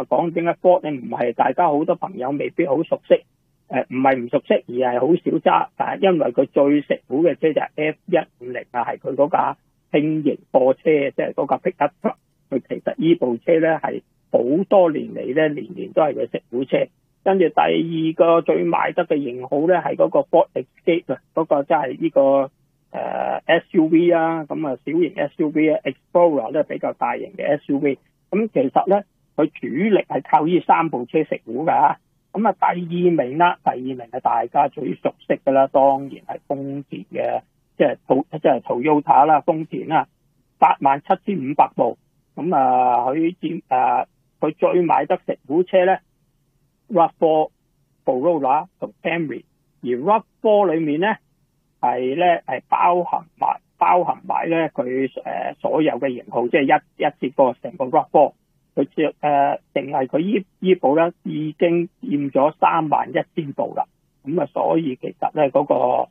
講點解 Ford 咧唔係大家好多朋友未必好熟悉，唔係唔熟悉，而係好少揸。但係因為佢最食股嘅車就係 F150啊，係佢嗰架輕型貨車，即係嗰架 pickup truck。佢其實呢部車咧係好多年嚟咧，年年都係佢食股車。跟住第二個最賣得嘅型號咧係嗰個 Ford Escape 啊，嗰個即係呢個SUV 啊，咁啊小型 SUV 啊 ，Explorer 咧比較大型嘅 SUV。咁其實咧佢主力係靠呢三部車食股㗎。咁啊第二名係大家最熟悉㗎啦，當然係豐田嘅，即係 Toyota 啦，豐田啦，87,500部。咁啊佢最賣得食股車咧 RAV4、Corolla 同 Camry， 而 RAV4 裏面咧係包含埋咧佢所有嘅型號，即係一接過成個 RAV4， 佢淨係佢依部咧已經佔咗31,000部啦。咁啊，所以其實咧嗰個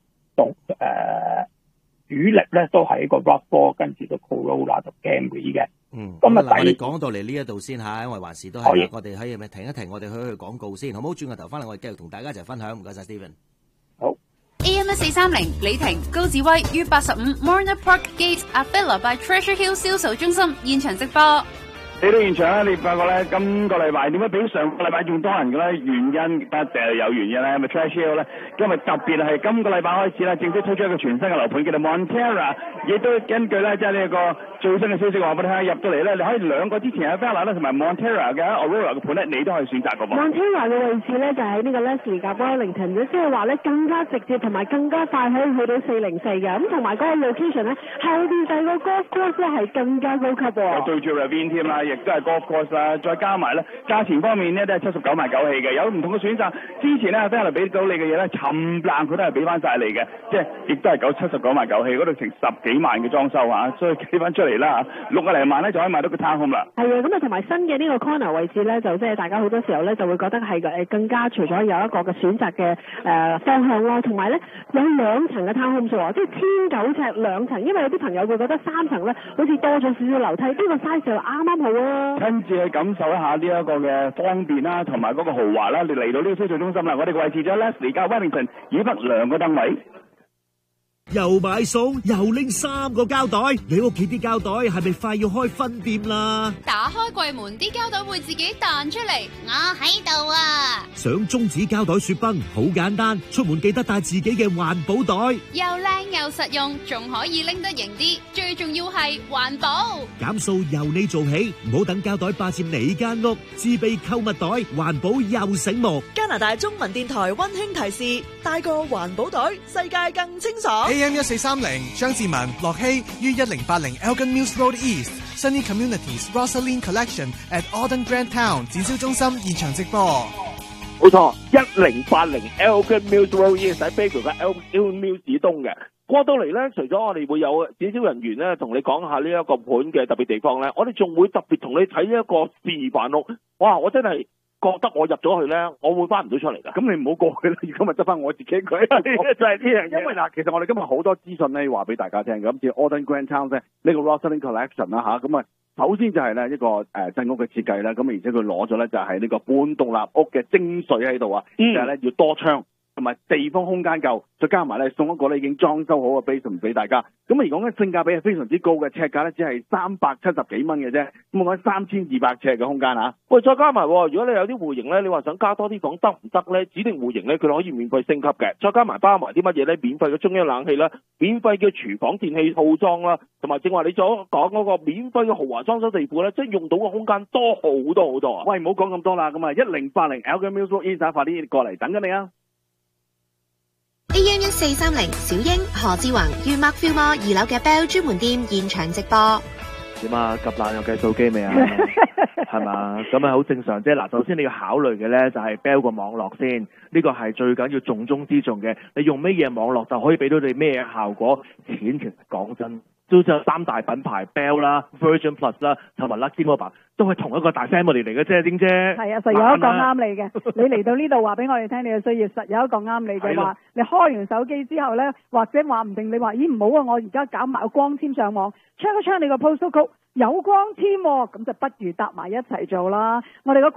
主力咧都係一個 RAV4， 跟住個 Corolla 同 Camry 嘅。咁啊，我哋講到嚟呢一度先嚇，因為還是都係我哋可以咪停一停，我哋去廣告先，好唔好？轉個頭翻嚟，我哋繼續同大家一齊分享。唔該晒 Steven。 好。 AM1430李婷高志威於85 Morner Park Gate Avila by Treasure Hill 銷售中心現場直播。 嚟到現場咧，你發覺咧，今個禮拜點解比上個禮拜仲多人嘅咧？原因不係有原因咧，咪 Treasure Hill 咧，因為特別係今個禮拜開始咧，正式推出一個全新嘅樓盤叫做 Montera， 亦都根據咧即係呢個最新嘅消息話俾你聽，入到嚟咧，你可以兩個之前嘅 Avila 咧同埋 Montera 嘅 Aurora 嘅盤咧，你都可以選擇嘅喎。 Montera 嘅位置咧就喺呢個 Leslie 夾 Wellington， 即係話咧更加直接同埋更加快可以去到404嘅，咁同埋嗰個 location 咧後邊第二個 golf course 咧係更加高級喎。 對住 Ravine 添啦，亦都係 golf course 啦，再加埋咧價錢方面咧都係79萬9起嘅，有唔同嘅選擇。之前咧 Avila 俾到你嘅嘢咧，冚唪唥佢都係俾翻晒你嘅，即係亦都係79萬9起，嗰度成10幾萬嘅裝修啊，所以計翻出嚟啦，60零萬咧就可以買到個 townhome 啦。 係啊，咁啊同埋新嘅呢個 corner 位置咧，就即係大家好多時候咧就會覺得係更加除咗有一個嘅選擇嘅方向啦，同埋咧有2層嘅 townhome 喎，即係1,900尺2層，因為有啲朋友會覺得3層咧好似多咗少少樓梯，呢個 size 就啱啱好啊。 親自去感受一下呢一個嘅方便啦，同埋嗰個豪華啦，你嚟到呢個銷售中心啦，我哋嘅位置咗 Leslie 加 Wellington 以北2個燈位。 又買餸又拎3個膠袋，你屋企啲膠袋係咪快要開分店啦？ 打開櫃門，啲膠袋會自己彈出嚟，我喺度啊！ 想終止膠袋雪崩好簡單，出門記得帶自己嘅環保袋， 又靚又實用，仲可以拎得型啲，最重要係環保。 減數由你做起，唔好等膠袋霸佔你間屋，自備購物袋，環保又醒目。 加拿大中文電台溫馨提示：帶個環保袋，世界更清爽。 AM1430 張志文、樂希於1080 Elgin Mills Road East Sunny Communities Rosaline Collection at Auden Grand Town 展銷中心現場直播。 冇錯，1080 Elgin Mills Road East 喺 Bayview 嘅 Elgin Mills 以東嘅。過到嚟咧，除咗我哋會有展銷人員咧同你講下呢一個盤嘅特別地方咧，我哋仲會特別同你睇呢一個示範屋。哇！我真係覺得我入咗去咧，我會翻唔到出嚟㗎。咁你唔好過去啦，而家咪得翻我自己佢。就係呢樣嘢。因為嗱，其實我哋今日好多資訊咧，要話俾大家聽。咁似 Auden Grand Town 咧，呢個 Rosaline Collection 啦嚇，咁啊，首先就係咧一個鎮屋嘅設計啦。咁而且佢攞咗咧就係呢個半獨立屋嘅精髓喺度啊，就係咧要多窗。同埋地方空間夠，再加埋咧送一個咧已經裝修好嘅 basement 俾大家。咁而講緊性價比係非常之高嘅，尺價咧只係370幾蚊嘅啫。咁我講3200尺嘅空間嚇。喂，再加埋，如果你有啲戶型咧，你話想加多啲房得唔得咧？指定戶型咧，佢可以免費升級嘅。再加埋包埋啲乜嘢咧？免費嘅中央冷氣啦，免費嘅廚房電器套裝啦，同埋正話你所講嗰個免費嘅豪華裝修地庫咧，即係用到嘅空間多好多好多啊！喂，唔好講咁多啦，咁啊1080 Elgin Mills Road East 快啲過嚟等緊你啊！ AM1430 小英何志宏於 Markville 2樓嘅 Bell 專門店現場直播。 點啊？及爛有計數機未啊？係嘛？咁啊好正常啫。嗱，首先你要考慮嘅咧就係 Bell 個網絡先，呢個係最緊要重中之重嘅。你用咩嘢網絡就可以俾到你咩效果？錢其實講真，都就3大品牌 Bell 啦、Virgin Plus 啦，同埋 Lucky Mobile 都係同一個大 family 嚟嘅啫，丁姐。 係啊，實有一個啱你嘅。你嚟到呢度話俾我哋聽你嘅需要，實有一個啱你嘅話。你開完手機之後咧，或者話唔定你話，咦唔好啊，我而家搞埋光纖上網 check 一 check 你個 postal code 有光纖喎，咁就不如搭埋一齊做啦。我哋個